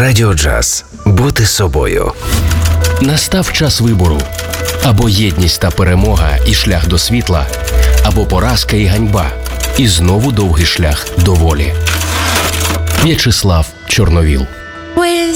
Радіо Джаз. Бути собою. Настав час вибору. Або єдність та перемога і шлях до світла, або поразка і ганьба, і знову довгий шлях до волі. В'ячеслав Чорновіл.